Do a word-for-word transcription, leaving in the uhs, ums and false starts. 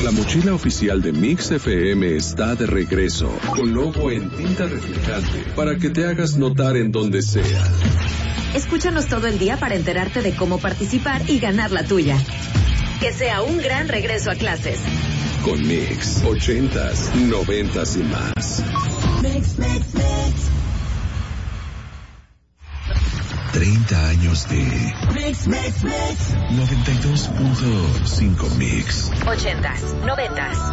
La mochila oficial de Mix F M está de regreso, con logo en tinta reflejante, para que te hagas notar en donde sea. Escúchanos todo el día para enterarte de cómo participar y ganar la tuya. Que sea un gran regreso a clases. Con Mix, ochentas, noventas y más. Mix, mix, mix. treinta años de Mix, mix, mix. noventa y dos punto cinco Mix. ochentas, noventas